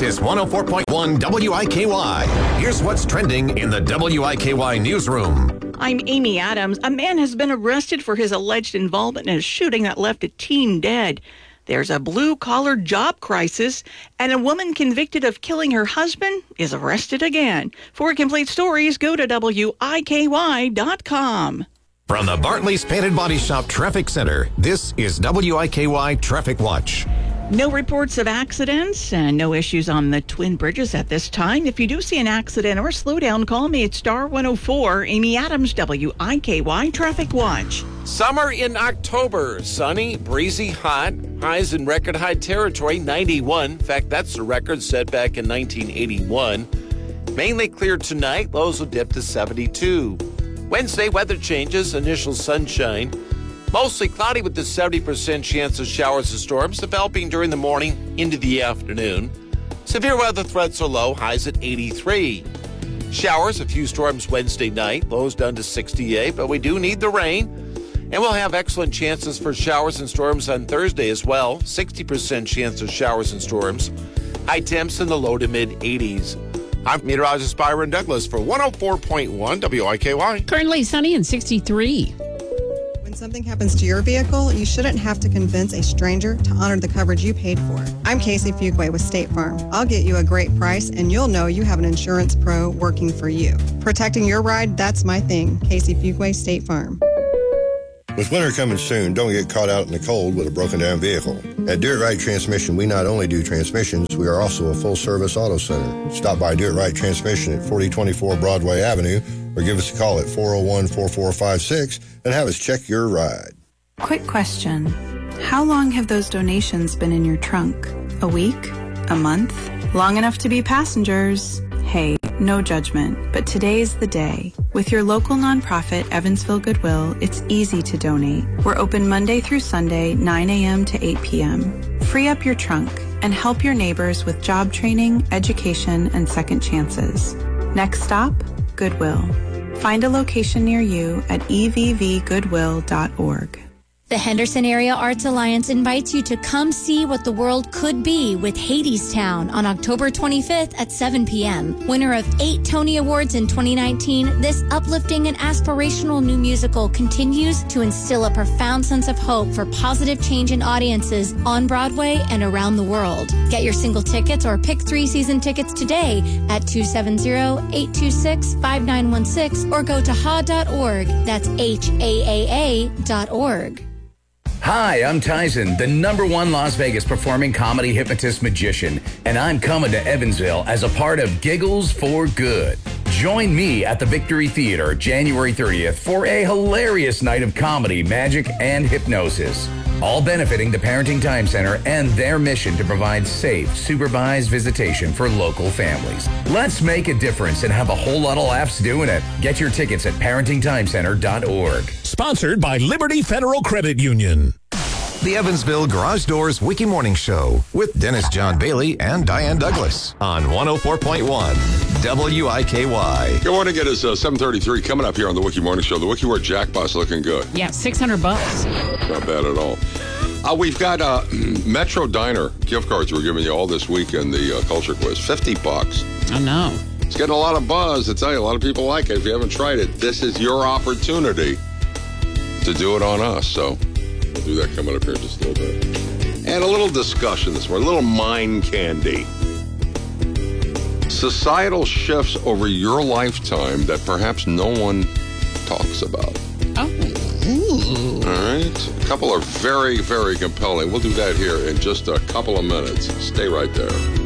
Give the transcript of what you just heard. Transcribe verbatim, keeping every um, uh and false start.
This is one oh four point one W I K Y. Here's what's trending in the W I K Y newsroom. I'm Amy Adams. A man has been arrested for his alleged involvement in a shooting that left a teen dead. There's a blue-collar job crisis, and a woman convicted of killing her husband is arrested again. For complete stories, go to W I K Y dot com. From the Bartley's Painted Body Shop Traffic Center, this is W I K Y Traffic Watch. No reports of accidents and no issues on the Twin Bridges at this time. If you do see an accident or a slowdown, call me at star one oh four. Amy Adams, W I K Y Traffic Watch. Summer in October. Sunny, breezy, hot. Highs in record high territory, ninety-one. In fact, that's the record set back in nineteen eighty-one. Mainly clear tonight. Lows will dip to seventy-two. Wednesday, weather changes. Initial sunshine. Mostly cloudy with a seventy percent chance of showers and storms developing during the morning into the afternoon. Severe weather threats are low, highs at eighty-three. Showers, a few storms Wednesday night, lows down to sixty-eight, but we do need the rain. And we'll have excellent chances for showers and storms on Thursday as well. sixty percent chance of showers and storms. High temps in the low to mid eighties. I'm meteorologist Byron Douglas for one oh four point one W I K Y. Currently sunny and sixty-three. When something happens to your vehicle, you shouldn't have to convince a stranger to honor the coverage you paid for. I'm Casey Fuquay with State Farm. I'll get you a great price, and you'll know you have an insurance pro working for you. Protecting your ride, that's my thing. Casey Fuquay, State Farm. With winter coming soon, don't get caught out in the cold with a broken down vehicle. At Do It Right Transmission, we not only do transmissions, we are also a full-service auto center. Stop by Do It Right Transmission at forty twenty-four Broadway Avenue or give us a call at four oh one, four four five six and have us check your ride. Quick question. How long have those donations been in your trunk? A week? A month? Long enough to be passengers? Hey, no judgment, but today's the day. With your local nonprofit, Evansville Goodwill, it's easy to donate. We're open Monday through Sunday, nine a.m. to eight p.m. Free up your trunk and help your neighbors with job training, education, and second chances. Next stop, Goodwill. Find a location near you at e v v goodwill dot org. The Henderson Area Arts Alliance invites you to come see what the world could be with Hadestown on October twenty-fifth at seven p.m. Winner of eight Tony Awards in twenty nineteen, this uplifting and aspirational new musical continues to instill a profound sense of hope for positive change in audiences on Broadway and around the world. Get your single tickets or pick three season tickets today at two seven zero, eight two six, five nine one six or go to H A dot org. That's H A A A dot org. Hi, I'm Tyson, the number one Las Vegas performing comedy hypnotist magician, and I'm coming to Evansville as a part of Giggles for Good. Join me at the Victory Theater January thirtieth for a hilarious night of comedy, magic, and hypnosis. All benefiting the Parenting Time Center and their mission to provide safe, supervised visitation for local families. Let's make a difference and have a whole lot of laughs doing it. Get your tickets at parenting time center dot org. Sponsored by Liberty Federal Credit Union. The Evansville Garage Doors Wiki Morning Show with Dennis John Bailey and Diane Douglas on one oh four point one W I K Y. Good morning. It is uh, seven thirty-three coming up here on the Wiki Morning Show. The Wiki Word jackpot's looking good. Yeah, six hundred bucks. Not bad at all. Uh, we've got uh, Metro Diner gift cards we're giving you all this week in the uh, Culture Quiz. fifty bucks. I know. It's getting a lot of buzz. I tell you, a lot of people like it. If you haven't tried it, this is your opportunity to do it on us. So we'll do that coming up here in just a little bit. And a little discussion this morning, a little mind candy. Societal shifts over your lifetime that perhaps no one talks about. Oh. Ooh. All right. A couple are very, very compelling. We'll do that here in just a couple of minutes. Stay right there.